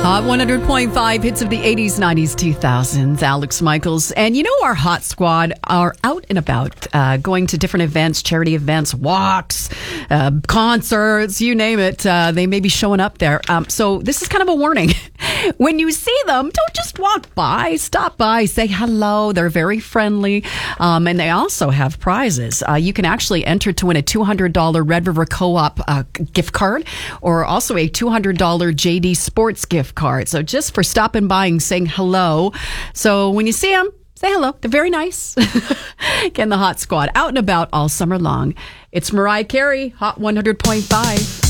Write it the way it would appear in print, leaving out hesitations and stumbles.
Hot 100.5 hits of the 80s, 90s, 2000s. Alex Michaels. And you know our Hot Squad are out and about, going to different events, charity events, walks, concerts, you name it. They may be showing up there. So this is kind of a warning. When you see them, don't just walk by. Stop by, say hello. They're very friendly. And they also have prizes. You can actually enter to win a $200 Red River Co-op gift card, or also a $200 JD Sports gift card. So just for stopping by and saying hello. So when you see them, say hello. They're very nice. Again, the Hot Squad out and about all summer long. It's Mariah Carey, Hot 100.5.